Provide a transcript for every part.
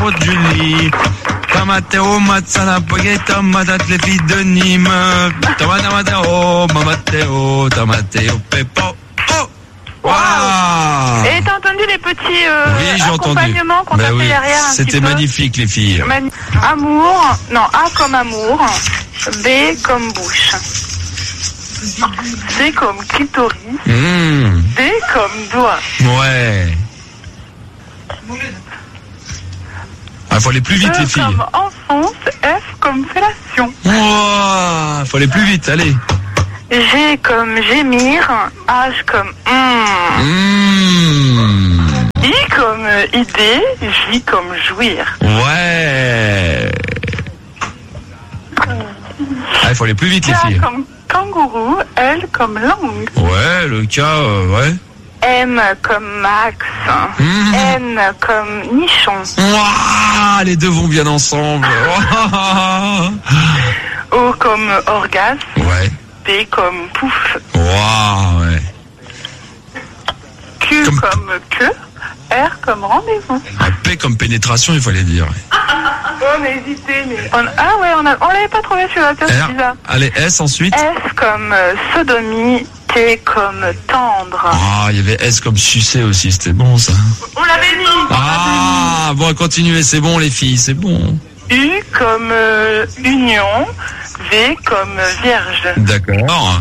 pour Julie. Tomateo, mazzana, spaghetti, matate, les filles de Nîmes. Tomateo, mamateo, tomateo, pepo. Oh! Wow. Wow. Et t'as entendu les petits oui, j'ai accompagnements qu'on entendu. a fait derrière un C'était magnifique, les filles. Amour, non, A comme amour, B comme bouche, C comme clitoris, D comme doigt. Ouais. Ah, faut aller plus vite, E les filles. comme enfance, F comme fellation. Wow. Faut aller plus vite, allez. G comme gémir, H comme I comme idée, J comme jouir. Ouais. Ah, il faut aller plus vite, les K filles. comme kangourou, L comme langue. Ouais, le cas, ouais. M comme Max, N comme nichon. Wow, les deux vont bien ensemble. O comme orgasme. Ouais. P comme pouf. Wow, ouais. Q comme queue. R comme rendez-vous. Un P comme pénétration, il fallait dire. On a hésité, mais... Ah ouais, on l'avait pas trouvé celui-là, c'est bizarre. Allez, S ensuite. S comme sodomie. T comme tendre. Ah, il y avait S comme sucer aussi, c'était bon ça. On l'avait mis. Ah, bon, continuez, c'est bon les filles, c'est bon. U comme union. V comme vierge. D'accord.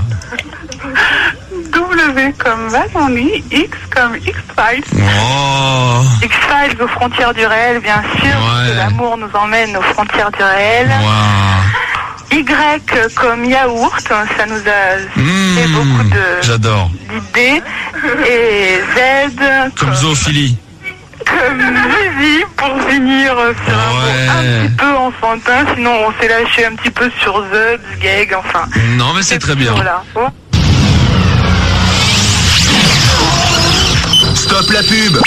W comme Valendy. X comme X-Files. Oh. X-Files aux frontières du réel, bien sûr. Parce que l'amour nous emmène aux frontières du réel. Wow. Y comme yaourt, ça nous a fait beaucoup d'idées. Et Z comme zoophilie. Comme Zizi, pour finir sur un petit peu enfantin, sinon on s'est lâché un petit peu sur The, Gag, enfin. Non mais c'est très bien. Voilà. Stop la pub.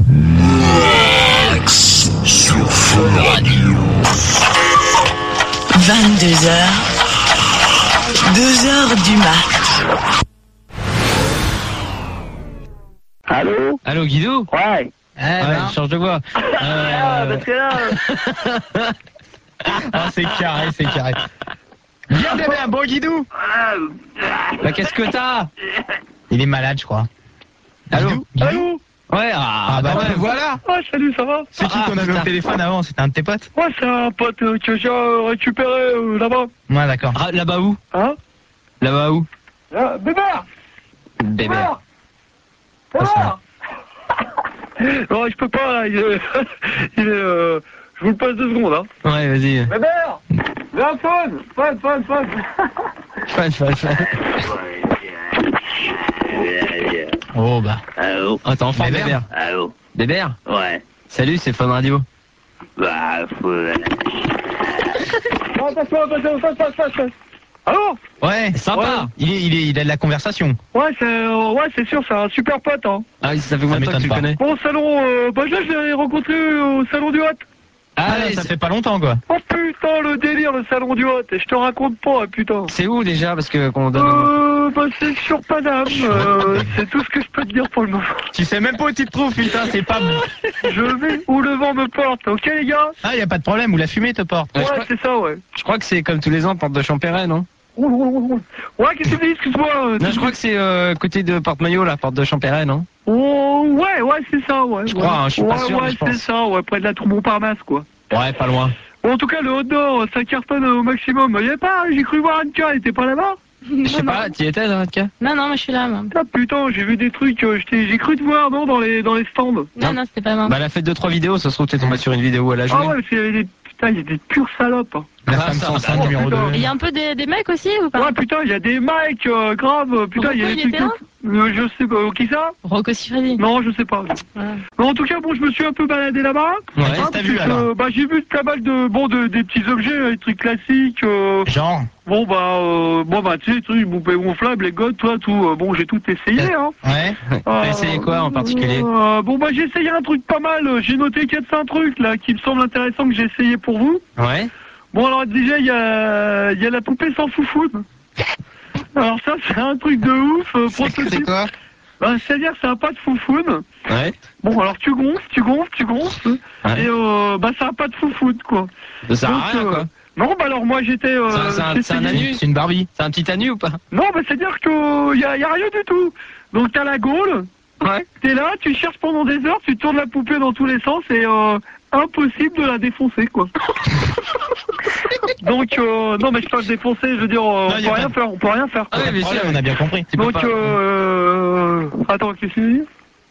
Sur Fun Radio. 22h, 2h du mat. Allô? Allô, Guido? Ouais. Ouais, change de voix. Parce que là... Ah, c'est carré, c'est carré. Viens bébé, un bon Guidou. Bah, qu'est-ce que t'as? Il est malade, je crois. Allô? Allô? Ouais, bah ouais, voilà. Ouais, salut, ça va? C'est qui qu'on avait au téléphone avant? C'était un de tes potes? Ouais, c'est un pote que j'ai récupéré là-bas. Ouais, d'accord. Ah, là-bas où? Hein? Là-bas où? Bébert! Bébert. Bébert! Non, je peux pas, il est, je vous le passe 2 secondes, hein. Ouais, vas-y. Bébert! Viens, Fun! Oh, bah. Allô? Oh, t'es en forme, Bébert? Allô? Bébert? Ouais. Salut, c'est Fun Radio. Bah, faut... Attention, allô? Ouais, sympa. Ouais. Il a de la conversation. Ouais, c'est sûr, c'est un super pote, hein. Ah oui, ça fait combien de temps que tu le connais? Bon, salon, je l'ai rencontré au salon du Hot. Ah, ça fait pas longtemps, quoi. Oh putain, le délire, le salon du Hot. Je te raconte pas, putain. C'est où déjà? Parce que qu'on donne. C'est sur Paname. C'est tout ce que je peux te dire pour le moment. Tu sais même pas où tu te trouves, putain, c'est pas bon. Je vais où le vent me porte, ok les gars? Ah, y a pas de problème, où la fumée te porte. Ouais, c'est ça, ouais. Je crois que c'est comme tous les ans, porte de Champéret, non? Ouais, qu'est-ce que tu dis, excuse-moi? Non, je crois que c'est côté de Porte-Maillot, la porte de Champéret, non? Oh, ouais, c'est ça, ouais. Je crois, hein, je suis pas sûr, mais je pense. c'est ça, ouais, près de la Tour Montparnasse, quoi. Ouais, pas loin. Bon, en tout cas, le Hot d'Or, ça cartonne au maximum. Y avait pas, j'ai cru voir Anka, elle était pas là-bas? Je sais pas, t'y étais, dans votre cas? Non, moi je suis là, moi. Ah putain, j'ai vu des trucs, j'ai cru te voir, non, dans les stands. Non, c'était pas moi. Bah, elle a fait 2-3 vidéos, ça se trouve, t'es tombé sur une vidéo où elle a joué. Ah ouais, putain, il y a des pures salopes. La femme sans sein, numéro 2. Il y a un peu des mecs aussi ou pas? Ouais, putain, il y a des mecs, grave, putain, il y a des trucs... Je sais pas, qui ça? Rocco Siffredi. Non, je sais pas. Ouais. En tout cas, bon, je me suis un peu baladé là-bas. Ouais, qu'est-ce que t'as vu alors? Bah, j'ai vu pas mal des petits objets, des trucs classiques. Genre? Bon, tu sais, les trucs gonflables, les godes, toi, tout. Bon, j'ai tout essayé, hein. Ouais. T'as essayé quoi en particulier? Bon, j'ai essayé un truc pas mal. J'ai noté 4-5 trucs, là, qui me semblent intéressants que j'ai essayé pour vous. Ouais. Bon, alors, déjà, il y a la poupée sans foufoune. Alors ça, c'est un truc de ouf. C'est quoi? Ben, c'est-à-dire que ça n'a pas de foufoune. Ouais. Bon, alors tu gonfles, Ouais. et bah ça n'a pas de foufoune, quoi. Ça sert à Donc, rien, quoi. Non, bah alors moi j'étais... C'est un anus. C'est une Barbie. C'est un petit anus ou pas? Non, bah c'est-à-dire que y a rien du tout. Donc t'as la gaule, Ouais. t'es là, tu cherches pendant des heures, tu tournes la poupée dans tous les sens et impossible de la défoncer, quoi. Donc non mais je peux la défoncer, je veux dire, on peut rien faire, on peut rien faire, quoi. Ah ouais, mais On a bien compris. tu peux Donc pas- attends, qu'est-ce que tu dis?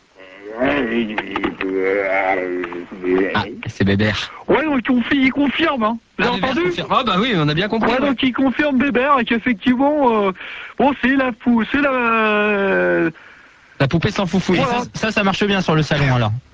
Ah, c'est Bébert. Ouais, donc il confirme, hein. Vous avez Bébert entendu? confirme. Ah bah oui, on a bien compris. Ouais, donc il confirme Bébert et qu'effectivement, bon, c'est la La poupée sans foufouille. Voilà. Ça marche bien sur le salon alors.